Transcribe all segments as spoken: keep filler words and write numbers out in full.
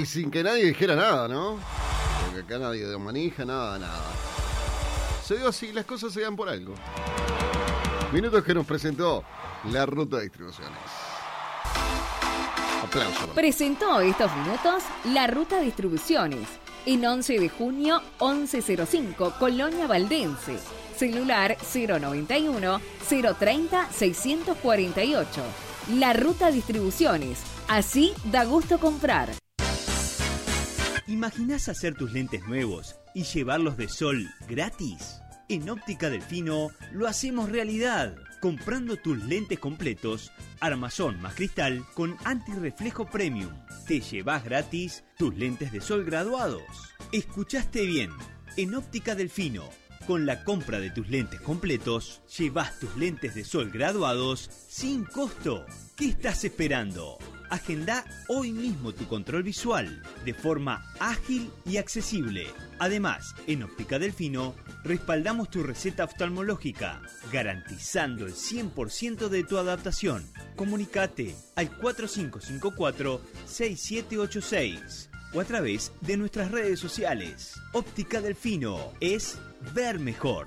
Y sin que nadie dijera nada, ¿no? Porque acá nadie de manija, nada, nada. Se dio así, las cosas se dan por algo. Minutos que nos presentó la Ruta de Distribuciones. Aplausos. Presentó estos minutos la Ruta de Distribuciones. En once de junio, once cero cinco, Colonia Valdense. Celular cero noventa y uno, cero treinta, seiscientos cuarenta y ocho. La Ruta Distribuciones. Así da gusto comprar. ¿Imaginás hacer tus lentes nuevos y llevarlos de sol gratis? En Óptica Delfino lo hacemos realidad. Comprando tus lentes completos, armazón más cristal con antirreflejo premium. Te llevas gratis tus lentes de sol graduados. ¿Escuchaste bien? En Óptica Delfino, con la compra de tus lentes completos, llevas tus lentes de sol graduados sin costo. ¿Qué estás esperando? Agenda hoy mismo tu control visual de forma ágil y accesible. Además, en Óptica Delfino respaldamos tu receta oftalmológica, garantizando el cien por ciento de tu adaptación. Comunicate al cuatro cinco cinco cuatro, seis siete ocho seis o a través de nuestras redes sociales. Óptica Delfino es ver mejor.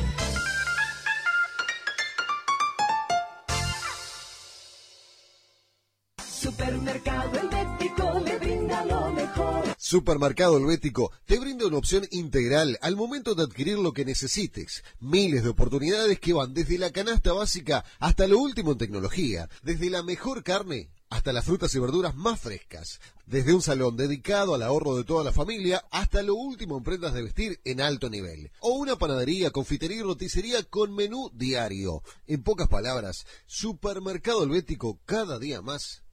Supermercado Helvético le brinda lo mejor. Supermercado Helvético te brinda una opción integral al momento de adquirir lo que necesites. Miles de oportunidades que van desde la canasta básica hasta lo último en tecnología. Desde la mejor carne hasta las frutas y verduras más frescas. Desde un salón dedicado al ahorro de toda la familia hasta lo último en prendas de vestir en alto nivel. O una panadería, confitería y roticería con menú diario. En pocas palabras, Supermercado Helvético cada día más